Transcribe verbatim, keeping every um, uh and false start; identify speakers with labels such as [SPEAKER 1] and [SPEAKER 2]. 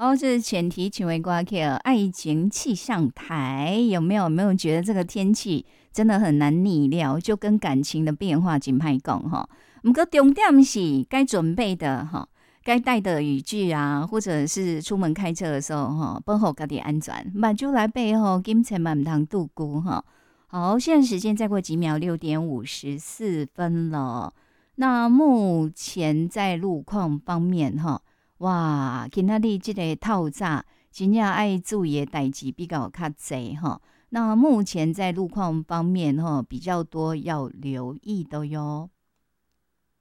[SPEAKER 1] 哦，这是前提请为瓜 K 爱情气象台有没有？有没有觉得这个天气真的很难逆料，就跟感情的变化紧拍讲哈。不过重点是该准备的哈，该带的雨具啊，或者是出门开车的时候哈，保护自己安全，目睭来背后金钱嘛唔通度估哈。好，现在时间再过几秒，六点五十四分了。那目前在路况方面哈。哇，今仔日这个透早真正爱注意的代志比较较侪哈。那目前在路况方面哈，比较多要留意的哟。